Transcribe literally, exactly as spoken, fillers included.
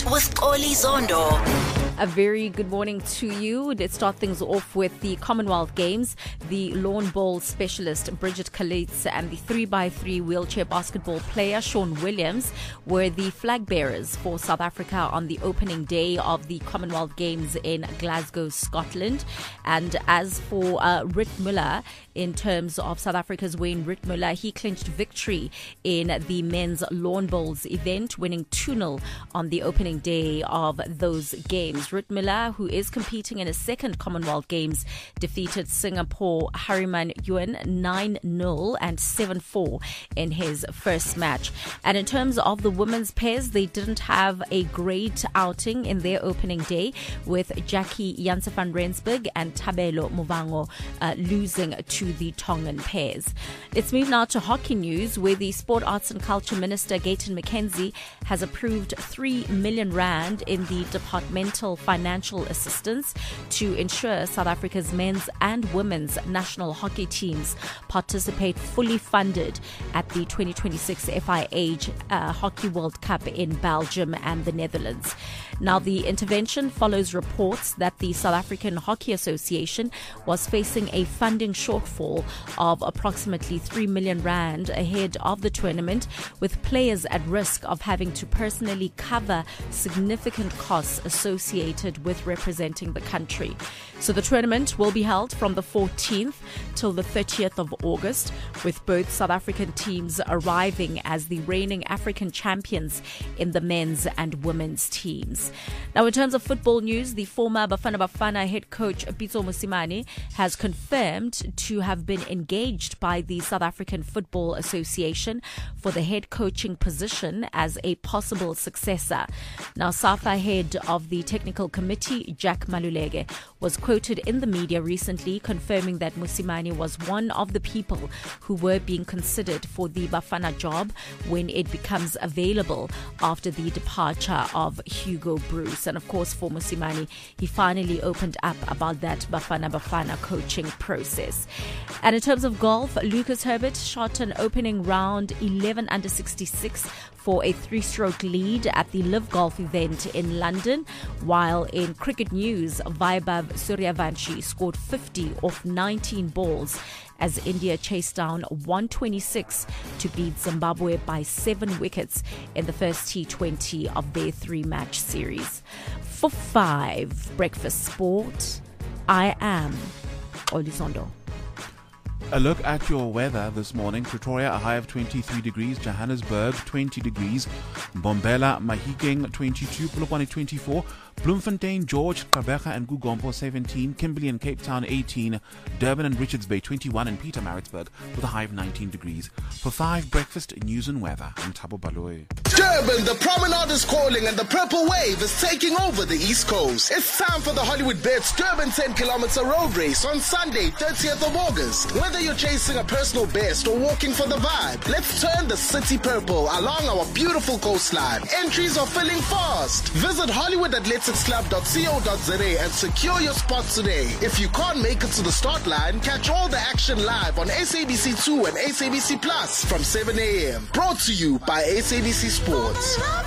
with Oli Zondo. A very good morning to you. Let's start things off with the Commonwealth Games. The lawn bowls specialist Bridget Kalitz and the three by three wheelchair basketball player Sean Williams were the flag bearers for South Africa on the opening day of the Commonwealth Games in Glasgow, Scotland. And as for uh, Rietmuller, in terms of South Africa's Wayne Rietmuller, he clinched victory in the men's lawn bowls event, winning two nil on the opening day of those games. Rietmuller, who is competing in his second Commonwealth Games, defeated Singapore Hariman Yuan nine nil and seven four in his first match. And in terms of the women's pairs, they didn't have a great outing in their opening day, with Jackie Janse van Rensburg and Tabelo Movango uh, losing to the Tongan pairs. Let's move now to hockey news, where the Sport, Arts and Culture Minister Gayton McKenzie has approved three million rand in the departmental financial assistance to ensure South Africa's men's and women's national hockey teams participate fully funded at the twenty twenty-six F I H uh, Hockey World Cup in Belgium and the Netherlands. Now, the intervention follows reports that the South African Hockey Association was facing a funding shortfall of approximately three million rand ahead of the tournament, with players at risk of having to personally cover significant costs associated with representing the country. So the tournament will be held from the fourteenth till the thirtieth of August, with both South African teams arriving as the reigning African champions in the men's and women's teams. Now, in terms of football news, the former Bafana Bafana head coach Pitso Mosimane has confirmed to have been engaged by the South African Football Association for the head coaching position as a possible successor. Now, SAFA head of the technical committee, Jack Maluleke, was quoted in the media recently confirming that Mosimane was one of the people who were being considered for the Bafana job when it becomes available after the departure of Hugo Bruce. And of course, for Mosimane, he finally opened up about that Bafana Bafana coaching process. And in terms of golf, Lucas Herbert shot an opening round eleven under sixty-six for a three-stroke lead at the Live Golf event in London, while in cricket news, Vaibhav Suryavanshi scored fifty off nineteen balls as India chased down one twenty-six to beat Zimbabwe by seven wickets in the first T twenty of their three-match series. For five Breakfast Sport, I am Oli Zondo. A look at your weather this morning. Pretoria, a high of twenty-three degrees. Johannesburg, twenty degrees. Mbombela, Mahikeng, twenty-two. Polokwane, twenty-four. Bloemfontein, George, Gqeberha and Gugompo, seventeen. Kimberley and Cape Town, eighteen. Durban and Richards Bay, twenty-one. And Pietermaritzburg with a high of nineteen degrees. For five Breakfast News and Weather, I'm Thabo Baloyi. Durban, the promenade is calling and the purple wave is taking over the East Coast. It's time for the Hollywood Bets Durban ten kilometer road race on Sunday, thirtieth of August. Whether you're chasing a personal best or walking for the vibe, let's turn the city purple along our beautiful coastline. Entries are filling fast. Visit hollywood athletics club dot co dot za and secure your spot today. If you can't make it to the start line, catch all the action live on S A B C two and S A B C Plus from seven a.m. Brought to you by S A B C Sports.